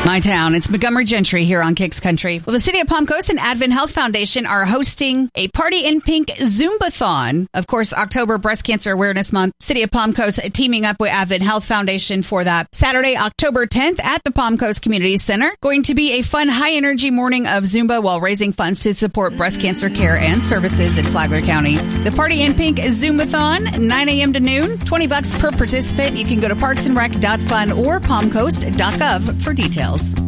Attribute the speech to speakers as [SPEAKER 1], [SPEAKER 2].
[SPEAKER 1] My town. It's Montgomery Gentry here on Kicks Country. Well, the City of Palm Coast and Advent Health Foundation are hosting a Party in Pink Zumbathon. Of course, October Breast Cancer Awareness Month. City of Palm Coast teaming up with Advent Health Foundation for that. Saturday, October 10th at the Palm Coast Community Center. Going to be a fun, high-energy morning of Zumba while raising funds to support breast cancer care and services in Flagler County. The Party in Pink Zumbathon, 9 a.m. to noon, $20 per participant. You can go to parksandrec.fun or palmcoast.gov for details.